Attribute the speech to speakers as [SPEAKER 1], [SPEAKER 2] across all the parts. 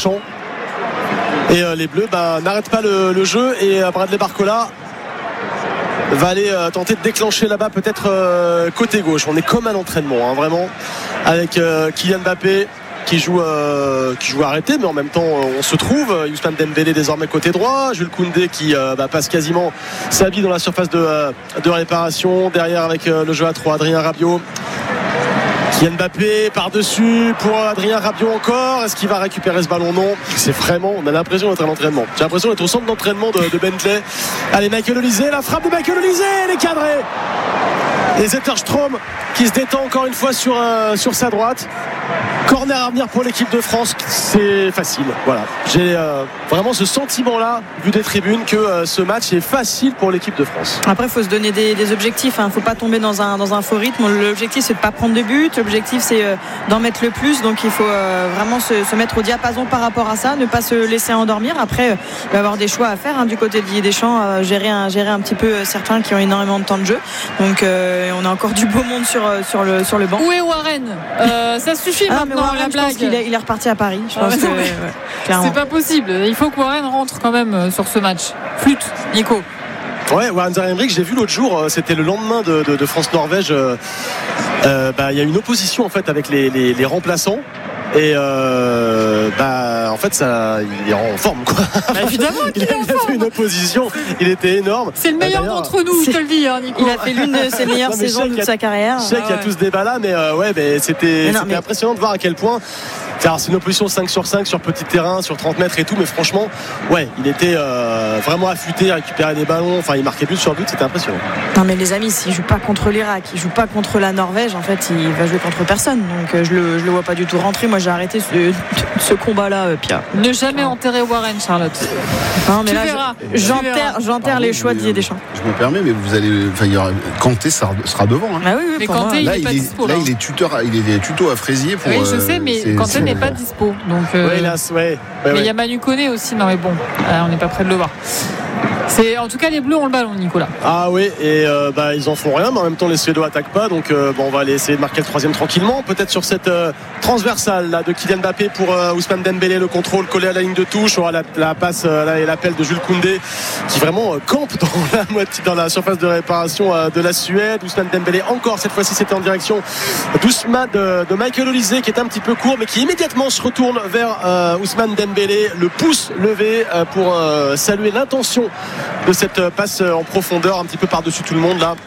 [SPEAKER 1] champ. Et les Bleus n'arrêtent pas le jeu. Et Bradley Barcola va aller tenter de déclencher là-bas, peut-être côté gauche. On est comme un entraînement, vraiment, avec Kylian Mbappé qui joue arrêté, mais en même temps on se trouve. Ousmane Dembélé désormais côté droit, Jules Koundé qui passe quasiment sa vie dans la surface de réparation, derrière avec le jeu à 3, Adrien Rabiot. Kylian Mbappé par-dessus pour Adrien Rabiot encore. Est-ce qu'il va récupérer ce ballon? Non. C'est vraiment, on a l'impression d'être à l'entraînement. J'ai l'impression d'être au centre d'entraînement de Bentley. Allez, Michael Olise, la frappe de Michael Olise, elle est cadrée. Et Zetterstrom qui se détend encore une fois sur sa droite. Corner à venir pour l'équipe de France, c'est facile. Voilà. J'ai vraiment ce sentiment-là, vu des tribunes, que ce match est facile pour l'équipe de France.
[SPEAKER 2] Après, il faut se donner des objectifs. Il ne faut pas tomber dans un faux rythme. L'objectif, c'est de ne pas prendre de but. L'objectif, c'est d'en mettre le plus. Donc, il faut vraiment se mettre au diapason par rapport à ça, ne pas se laisser endormir. Après, il va y avoir des choix à faire du côté de Didier Deschamps, gérer un petit peu certains qui ont énormément de temps de jeu. Donc, on a encore du beau monde sur le banc.
[SPEAKER 3] Où est Warren? Ça suffit maintenant.
[SPEAKER 2] Warren, je pense qu'il est reparti à Paris. Je pense que
[SPEAKER 3] c'est pas possible. Il faut que Warren rentre quand même sur ce match. Flûte, Nico.
[SPEAKER 1] Ouais, Warren Zaïre-Emery, je l'ai vu l'autre jour, c'était le lendemain de France-Norvège. Il y a une opposition en fait avec les remplaçants. Et en fait il est en forme quoi.
[SPEAKER 3] Évidemment qu'il est en forme.
[SPEAKER 1] Il a fait une opposition, il était énorme.
[SPEAKER 3] C'est le meilleur d'entre nous, je te le dis, Nico.
[SPEAKER 2] Il a fait l'une de ses meilleures saisons de sa carrière.
[SPEAKER 1] Je sais qu'il y a tous ce débat là, mais c'était impressionnant de voir à quel point. C'est une opposition 5 sur 5 sur petit terrain, sur 30 mètres et tout, mais franchement, il était vraiment affûté à récupérer des ballons. Enfin, il marquait but sur but, c'était impressionnant.
[SPEAKER 2] Non, mais les amis, s'il joue pas contre l'Irak, il joue pas contre la Norvège, en fait, il va jouer contre personne. Donc, je le vois pas du tout rentrer. Moi, j'ai arrêté ce combat-là, Pierre.
[SPEAKER 3] Ne jamais enterrer Warren, Charlotte.
[SPEAKER 2] Non, mais j'enterre les choix de Didier Deschamps.
[SPEAKER 4] Je me permets, mais vous allez, Kanté sera devant.
[SPEAKER 2] Ah oui,
[SPEAKER 3] mais Kanté, il est pas dispo.
[SPEAKER 4] Là, il est tuto à Fraisier pour.
[SPEAKER 3] Oui, je sais, mais Kanté n'est pas dispo. Donc, mais il y a Manu Koné aussi. Non, mais bon, on n'est pas près de le voir. En tout cas, les Bleus ont le ballon, Nicolas.
[SPEAKER 1] Ah oui, et ils en font rien, mais en même temps les Suédois attaquent pas, donc on va aller essayer de marquer le troisième tranquillement, peut-être sur cette transversale là, de Kylian Mbappé pour Ousmane Dembélé, le contrôle collé à la ligne de touche, la passe et l'appel de Jules Koundé qui vraiment campe dans la surface de réparation de la Suède. Ousmane Dembélé encore, cette fois-ci c'était en direction de Michael Olise qui est un petit peu court, mais qui immédiatement se retourne vers Ousmane Dembélé, le pouce levé pour saluer l'intention de cette passe en profondeur un petit peu par-dessus tout le monde là.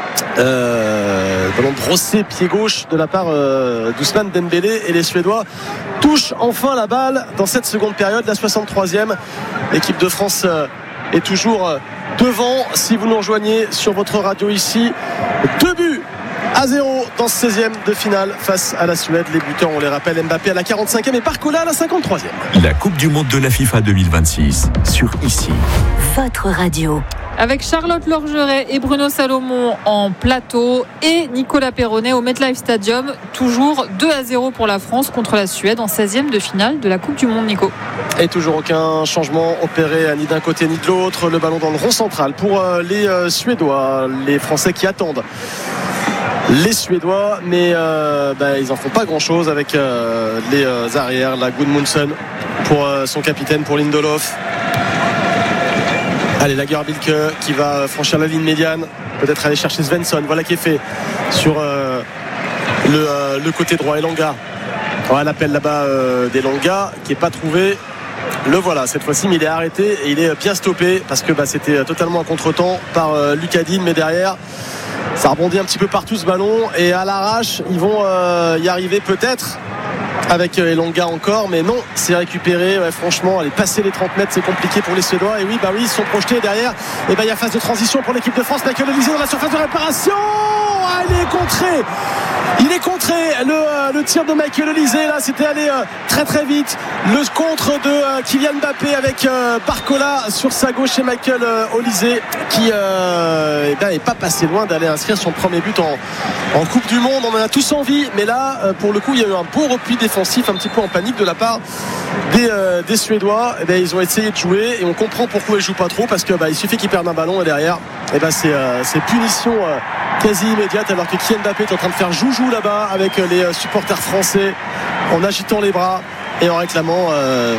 [SPEAKER 1] Ballon brossé pied gauche de la part d'Ousmane Dembélé, et les Suédois touchent enfin la balle dans cette seconde période, la 63e. L'équipe de France est toujours devant. Si vous nous rejoignez sur votre radio ici, 2-0 dans ce 16e de finale face à la Suède. Les buteurs, on les rappelle, Mbappé à la 45e et Barcola à la 53e.
[SPEAKER 5] La Coupe du Monde de la FIFA 2026 sur ICI.
[SPEAKER 6] Votre radio.
[SPEAKER 3] Avec Charlotte Lorgeret et Bruno Salomon en plateau et Nicolas Perronnet au MetLife Stadium. Toujours 2-0 pour la France contre la Suède en 16e de finale de la Coupe du Monde, Nico.
[SPEAKER 1] Et toujours aucun changement opéré ni d'un côté ni de l'autre. Le ballon dans le rond central pour les Suédois. Les Français qui attendent les Suédois, mais ils en font pas grand chose avec les arrières. La Gudmundsson pour son capitaine, pour Lindelof. Allez, Lagerbilke qui va franchir la ligne médiane, peut-être aller chercher Svensson. Voilà qui est fait sur le côté droit. Elanga, l'appel là-bas d'Elanga qui n'est pas trouvé. Le voilà cette fois-ci, mais il est arrêté et il est bien stoppé parce que c'était totalement en contre-temps par Lucadine, mais derrière ça rebondit un petit peu partout ce ballon, et à l'arrache ils vont y arriver peut-être avec Elanga encore, mais non, c'est récupéré. Franchement, aller passer les 30 mètres, c'est compliqué pour les Suédois. Et oui, ils se sont projetés derrière. Et il y a phase de transition pour l'équipe de France. Michael Olise dans la surface de réparation. Il est contré. Le tir de Michael Olise là, c'était allé très très vite. Le contre de Kylian Mbappé avec Barcola sur sa gauche, et Michael Olise qui n'est pas passé loin d'aller inscrire son premier but en Coupe du Monde. On en a tous envie, mais là pour le coup il y a eu un beau repli défensif, un petit peu en panique de la part des Suédois. Ils ont essayé de jouer, et on comprend pourquoi ils jouent pas trop, parce que il suffit qu'ils perdent un ballon et derrière c'est punition quasi immédiate, alors que Kylian Mbappé est en train de faire joujou là-bas avec les supporters français en agitant les bras et en réclamant